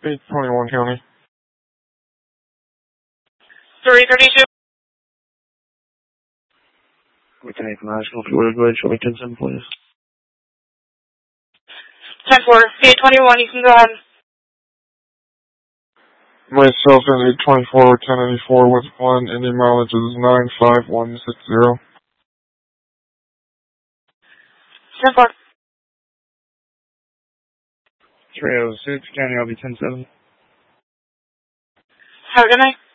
821 County. 332. We can make National Florida. Go ahead, show me 10-7, please. 10-4. 821, you can go ahead. Myself in 824 1084 with one, and the mileage is 95160. 10-4. 306 County, I'll be 10-7. Have a good night.